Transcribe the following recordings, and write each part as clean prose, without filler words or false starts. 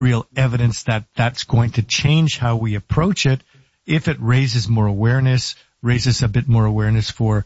real evidence that that's going to change how we approach it. If it raises more awareness, raises a bit more awareness for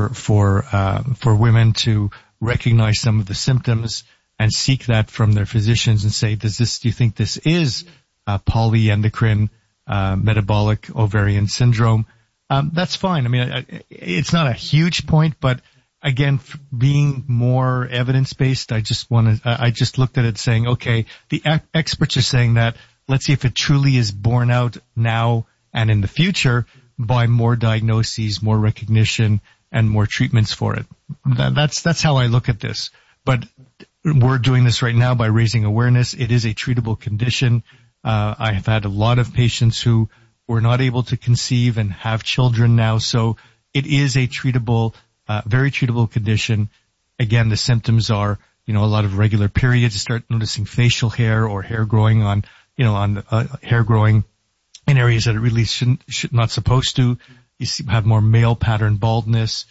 women to recognize some of the symptoms and seek that from their physicians and say, do you think this is polyendocrine metabolic ovarian syndrome? That's fine. I mean, it's not a huge point, but again, being more evidence-based, I just looked at it saying, okay, the experts are saying that, let's see if it truly is borne out now and in the future by more diagnoses, more recognition, and more treatments for it. That's how I look at this. But we're doing this right now by raising awareness. It is a treatable condition. I have had a lot of patients who were not able to conceive and have children now, so it is a treatable, very treatable condition. Again, the symptoms are, a lot of regular periods. You start noticing facial hair or hair growing hair growing in areas that it really should not supposed to. You have more male pattern baldness,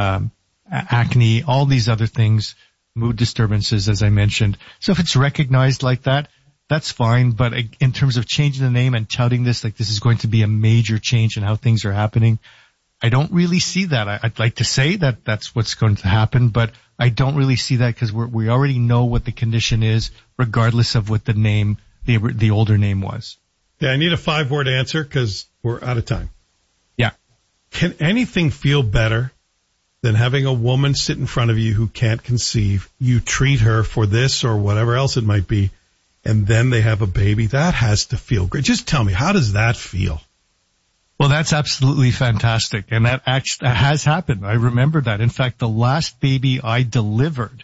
acne, all these other things, mood disturbances, as I mentioned. So if it's recognized like that, that's fine. But in terms of changing the name and touting this, like this is going to be a major change in how things are happening, I don't really see that. I'd like to say that that's what's going to happen, but I don't really see that because we already know what the condition is, regardless of what the name, the older name was. Yeah, I need a 5-word answer because we're out of time. Yeah. Can anything feel better than having a woman sit in front of you who can't conceive? You treat her for this or whatever else it might be, and then they have a baby. That has to feel great. Just tell me, how does that feel? Well, that's absolutely fantastic, and that actually has happened. I remember that. In fact, the last baby I delivered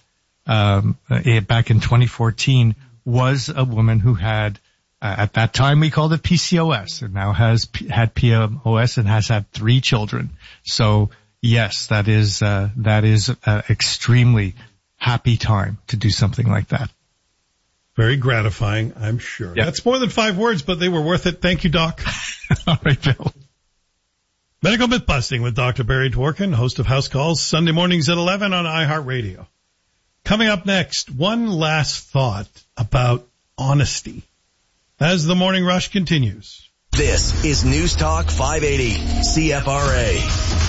back in 2014 was a woman who had, at that time we called it PCOS, and now had PMOS and has had 3 children. So yes, that is an extremely happy time to do something like that. Very gratifying, I'm sure. Yep. That's more than 5 words, but they were worth it. Thank you, Doc. All right, Bill. Medical Myth Busting with Dr. Barry Dworkin, host of House Calls, Sunday mornings at 11 on iHeartRadio. Coming up next, one last thought about honesty as the morning rush continues. This is News Talk 580, CFRA.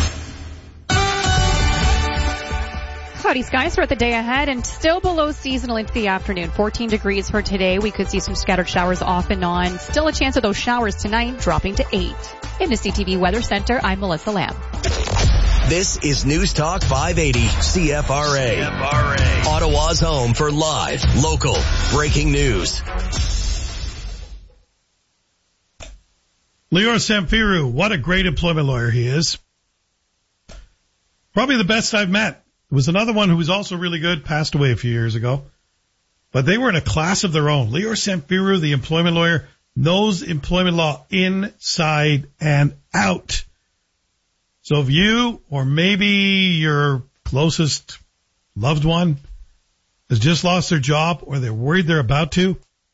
Cloudy skies throughout the day ahead and still below seasonal into the afternoon. 14 degrees for today. We could see some scattered showers off and on. Still a chance of those showers tonight, dropping to 8. In the CTV Weather Center, I'm Melissa Lamb. This is News Talk 580 CFRA. Ottawa's home for live, local, breaking news. Lior Samfiru, what a great employment lawyer he is. Probably the best I've met. There was another one who was also really good, passed away a few years ago. But they were in a class of their own. Lior Samfiru, the employment lawyer, knows employment law inside and out. So if you or maybe your closest loved one has just lost their job or they're worried they're about to,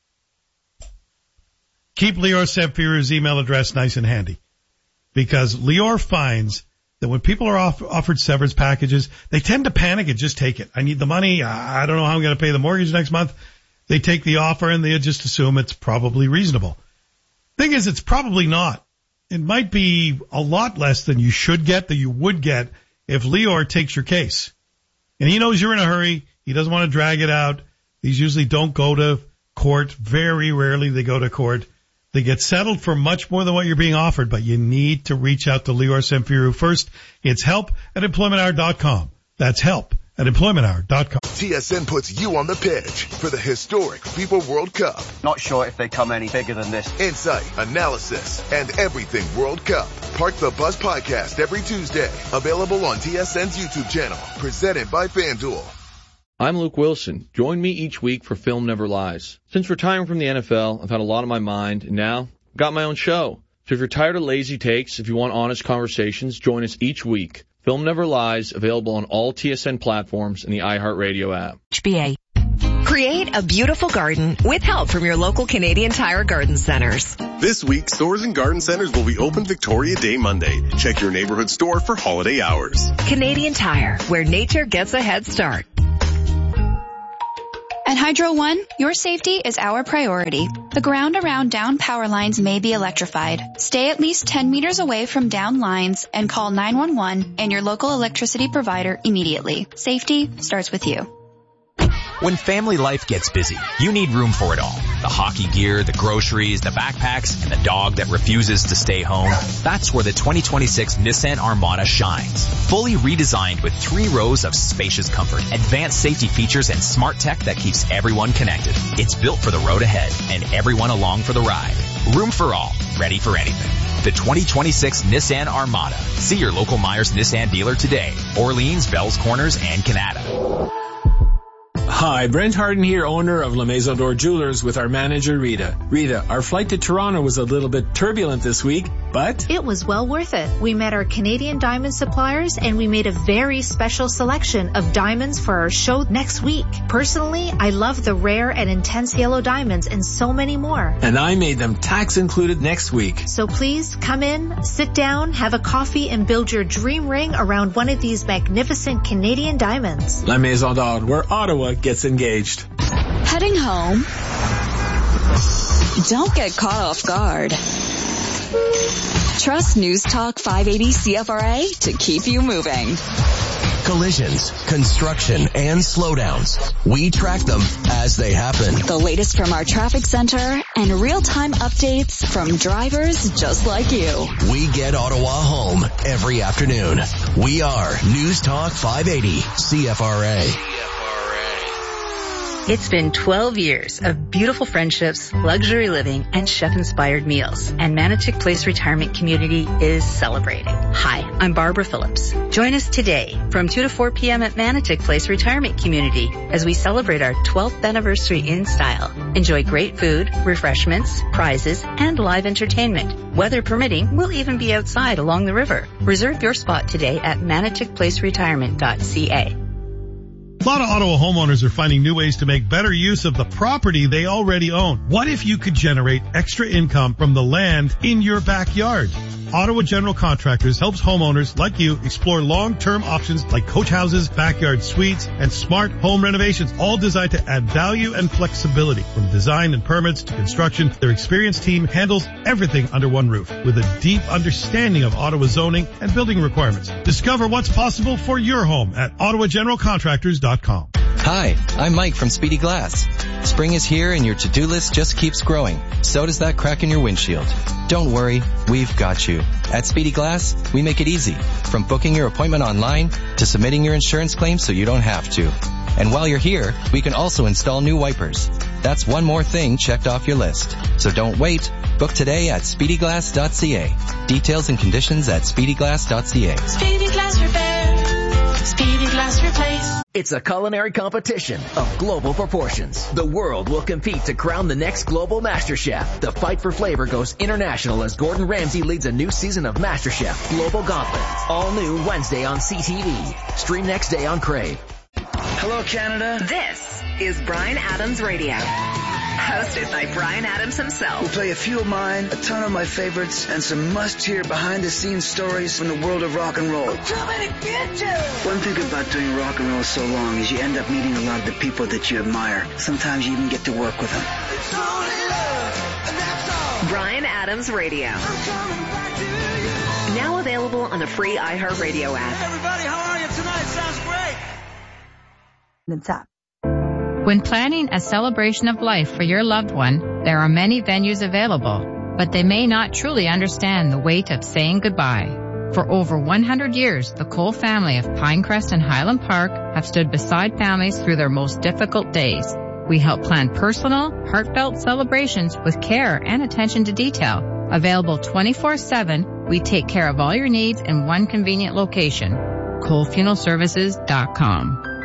keep Lior Samfiru's email address nice and handy. Because Lior finds that when people are offered severance packages, they tend to panic and just take it. I need the money. I don't know how I'm going to pay the mortgage next month. They take the offer and they just assume it's probably reasonable. Thing is, it's probably not. It might be a lot less than you should get, that you would get if Lior takes your case. And he knows you're in a hurry. He doesn't want to drag it out. These usually don't go to court. Very rarely they go to court. They get settled for much more than what you're being offered, but you need to reach out to Lior Samfiru first. It's help@employmenthour.com. That's help@employmenthour.com. TSN puts you on the pitch for the historic FIFA World Cup. Not sure if they come any bigger than this. Insight, analysis, and everything World Cup. Park the Bus podcast every Tuesday. Available on TSN's YouTube channel. Presented by FanDuel. I'm Luke Wilson. Join me each week for Film Never Lies. Since retiring from the NFL, I've had a lot on my mind, and now I've got my own show. So if you're tired of lazy takes, if you want honest conversations, join us each week. Film Never Lies, available on all TSN platforms and the iHeartRadio app. HBA. Create a beautiful garden with help from your local Canadian Tire Garden Centers. This week, stores and garden centers will be open Victoria Day Monday. Check your neighborhood store for holiday hours. Canadian Tire, where nature gets a head start. At Hydro One, your safety is our priority. The ground around down power lines may be electrified. Stay at least 10 meters away from down lines and call 911 and your local electricity provider immediately. Safety starts with you. When family life gets busy, you need room for it all. The hockey gear, the groceries, the backpacks, and the dog that refuses to stay home. That's where the 2026 Nissan Armada shines. Fully redesigned with 3 rows of spacious comfort, advanced safety features, and smart tech that keeps everyone connected. It's built for the road ahead and everyone along for the ride. Room for all, ready for anything. The 2026 Nissan Armada. See your local Myers Nissan dealer today. Orleans, Bells Corners, and Canada. Hi, Brent Harden here, owner of La Maison d'Or Jewelers with our manager, Rita. Rita, our flight to Toronto was a little bit turbulent this week, but it was well worth it. We met our Canadian diamond suppliers and we made a very special selection of diamonds for our show next week. Personally, I love the rare and intense yellow diamonds and so many more. And I made them tax included next week. So please come in, sit down, have a coffee, and build your dream ring around one of these magnificent Canadian diamonds. La Maison d'Or, where Ottawa gets engaged. Heading home? Don't get caught off guard. Trust News Talk 580 CFRA to keep you moving. Collisions, construction, and slowdowns. We track them as they happen. The latest from our traffic center and real-time updates from drivers just like you. We get Ottawa home every afternoon. We are News Talk 580 CFRA. It's been 12 years of beautiful friendships, luxury living, and chef-inspired meals, and Manitic Place Retirement Community is celebrating. Hi, I'm Barbara Phillips. Join us today from 2 to 4 p.m. at Manitic Place Retirement Community as we celebrate our 12th anniversary in style. Enjoy great food, refreshments, prizes, and live entertainment. Weather permitting, we'll even be outside along the river. Reserve your spot today at maniticplaceretirement.ca. A lot of Ottawa homeowners are finding new ways to make better use of the property they already own. What if you could generate extra income from the land in your backyard? Ottawa General Contractors helps homeowners like you explore long-term options like coach houses, backyard suites, and smart home renovations, all designed to add value and flexibility. From design and permits to construction, their experienced team handles everything under one roof with a deep understanding of Ottawa zoning and building requirements. Discover what's possible for your home at OttawaGeneralContractors.com. Hi, I'm Mike from Speedy Glass. Spring is here and your to-do list just keeps growing. So does that crack in your windshield. Don't worry, we've got you. At Speedy Glass, we make it easy. From booking your appointment online to submitting your insurance claim so you don't have to. And while you're here, we can also install new wipers. That's one more thing checked off your list. So don't wait. Book today at speedyglass.ca. Details and conditions at speedyglass.ca. Speedy Glass Repair. Speedy Glass Replace. It's a culinary competition of global proportions. The world will compete to crown the next global MasterChef. The fight for flavor goes international as Gordon Ramsay leads a new season of MasterChef Global Gauntlet. All new Wednesday on CTV. Stream next day on Crave. Hello, Canada. This is Bryan Adams Radio. Hosted by Bryan Adams himself. We'll play a few of mine, a ton of my favorites, and some must-hear behind-the-scenes stories from the world of rock and roll. I'm coming to get you! One thing about doing rock and roll so long is you end up meeting a lot of the people that you admire. Sometimes you even get to work with them. It's only love, and that's all. Bryan Adams Radio. I'm coming back to you. Now available on the free iHeartRadio app. Hey, everybody, how are you tonight? Sounds great. The top. When planning a celebration of life for your loved one, there are many venues available, but they may not truly understand the weight of saying goodbye. For over 100 years, the Cole family of Pinecrest and Highland Park have stood beside families through their most difficult days. We help plan personal, heartfelt celebrations with care and attention to detail. Available 24/7, we take care of all your needs in one convenient location. ColeFuneralServices.com.